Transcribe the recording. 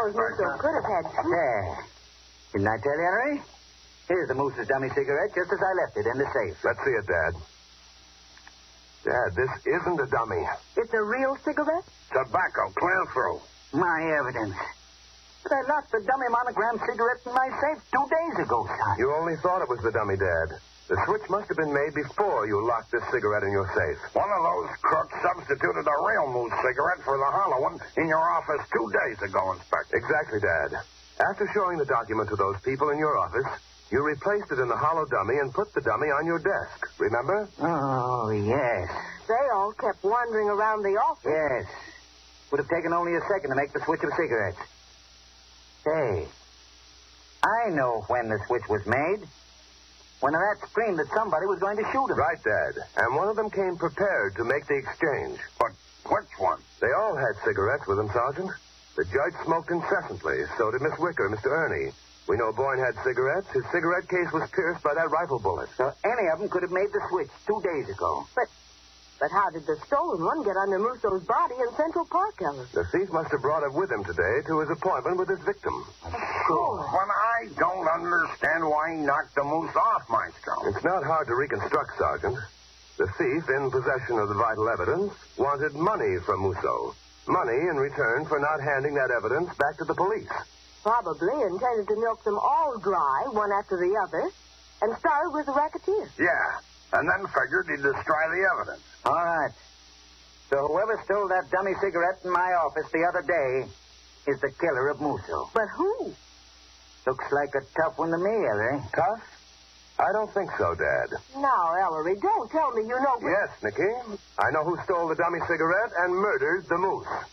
suppose Musso could have had two. There. Didn't I tell you, Henry? Here's the Moose's dummy cigarette just as I left it in the safe. Let's see it, Dad. Dad, this isn't a dummy. It's a real cigarette? Tobacco, clear through. My evidence. But I locked the dummy monogram cigarette in my safe 2 days ago, son. You only thought it was the dummy, Dad. The switch must have been made before you locked this cigarette in your safe. One of those crooks substituted a real Moose cigarette for the hollow one in your office 2 days ago, Inspector. Exactly, Dad. After showing the document to those people in your office, you replaced it in the hollow dummy and put the dummy on your desk. Remember? Oh, yes. They all kept wandering around the office. Yes. Would have taken only a second to make the switch of cigarettes. Say, I know when the switch was made. When the rat screamed that somebody was going to shoot him. Right, Dad. And one of them came prepared to make the exchange. But which one? They all had cigarettes with them, Sergeant. The judge smoked incessantly. So did Miss Wicker, Mr. Ernie. We know Boyne had cigarettes. His cigarette case was pierced by that rifle bullet. So any of them could have made the switch 2 days ago. But how did the stolen one get under Musso's body in Central Park, Ellen? The thief must have brought it with him today to his appointment with his victim. Sure. But I don't understand why he knocked the Moose off, Maestro. It's not hard to reconstruct, Sergeant. The thief, in possession of the vital evidence, wanted money from Musso. Money in return for not handing that evidence back to the police. Probably intended to milk them all dry, one after the other, and started with the racketeer. Yeah, and then figured he'd destroy the evidence. All right. So whoever stole that dummy cigarette in my office the other day is the killer of Musso. But who? Looks like a tough one to me, Ellery. Tough? I don't think so, Dad. Now, Ellery, don't tell me you know... Yes, Nicky. I know who stole the dummy cigarette and murdered the Moose.